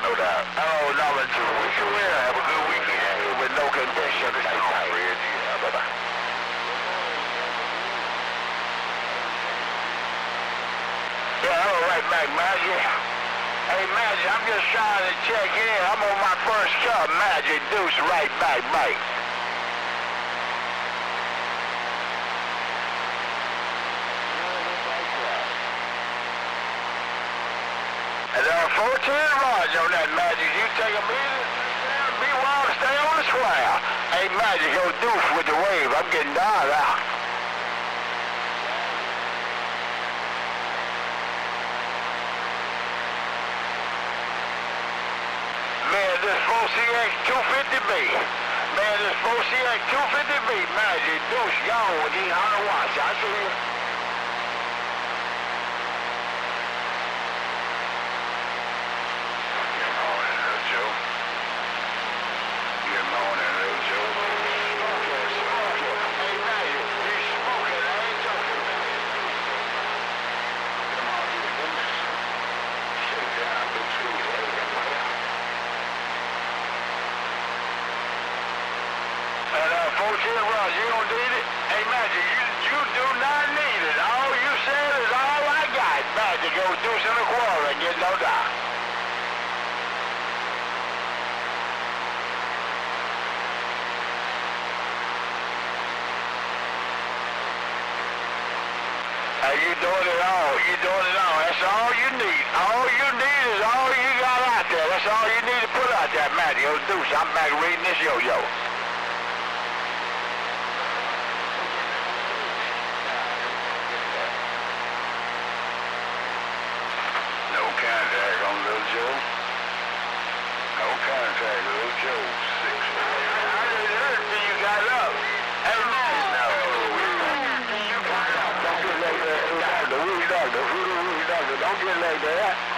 No doubt. Oh, number two. Wish you well. Have a good weekend with no conditions. Yeah, bye-bye. Yeah, all right, back, Magic. Hey, Magic, I'm just trying to check in. I'm on my first cup, Magic. Deuce, right back, Mike. And 14 rods on that, Magic. You take a minute, be wild, stay on the square. Hey, Magic, go Deuce with the wave. I'm getting down out. Man, this 4CX 250B. Man, this 4CX 250B, Magic, Deuce, gone with these 100 watts. I see you. You don't need it? Hey, Magic, you do not need it. All you said is all I got. Magic, go Deuce in the quarter and get no doubt. Hey, you doing it all. You doing it all. That's all you need. All you need is all you got out there. That's all you need to put out there, Magic. Go Deuce. I'm back reading this yo-yo. Contact on Little Joe. No contact, Little Joe. 6. I just heard till you got up. Hey, man. No. You got up. Don't get like that. The weed doctor. Who the weed doctor? Don't get like that.